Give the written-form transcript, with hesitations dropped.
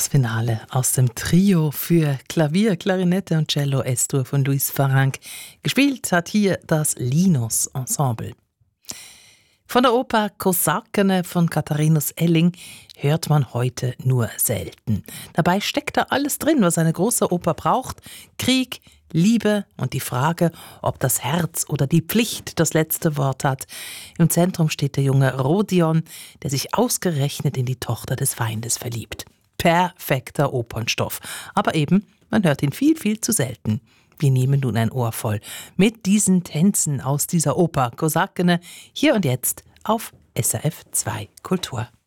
Finale aus dem Trio für Klavier, Klarinette und Cello S-Dur von Luis Farranc. Gespielt hat hier das Linus Ensemble. Von der Oper Kosakene von Katharinus Elling hört man heute nur selten. Dabei steckt da alles drin, was eine große Oper braucht. Krieg, Liebe und die Frage, ob das Herz oder die Pflicht das letzte Wort hat. Im Zentrum steht der junge Rodion, der sich ausgerechnet in die Tochter des Feindes verliebt. Perfekter Opernstoff. Aber eben, man hört ihn viel, viel zu selten. Wir nehmen nun ein Ohr voll mit diesen Tänzen aus dieser Oper Kosakene hier und jetzt auf SRF 2 Kultur.